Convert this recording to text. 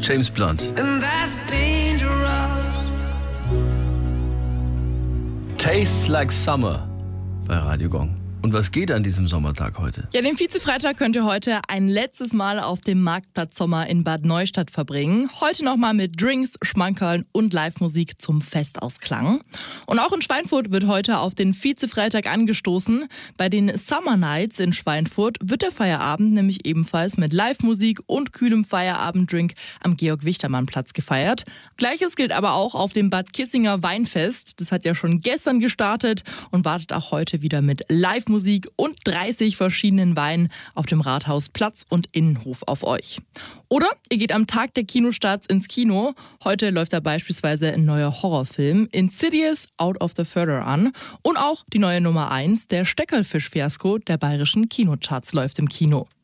James Blunt. Tastes Like Summer bei Radio Gong. Und was geht an diesem Sommertag heute? Ja, den Vizefreitag könnt ihr heute ein letztes Mal auf dem Marktplatz Sommer in Bad Neustadt verbringen. Heute nochmal mit Drinks, Schmankerln und Live-Musik zum Festausklang. Und auch in Schweinfurt wird heute auf den Vizefreitag angestoßen. Bei den Summer Nights in Schweinfurt wird der Feierabend nämlich ebenfalls mit Live-Musik und kühlem Feierabenddrink am Georg-Wichtermann-Platz gefeiert. Gleiches gilt aber auch auf dem Bad Kissinger Weinfest. Das hat ja schon gestern gestartet und wartet auch heute wieder mit Live-Musik und 30 verschiedenen Weinen auf dem Rathausplatz und Innenhof auf euch. Oder ihr geht am Tag der Kinostarts ins Kino. Heute läuft da beispielsweise ein neuer Horrorfilm Insidious Out of the Further an. Und auch die neue Nummer 1, der Steckerlfisch-Fiasko der bayerischen Kinocharts, läuft im Kino.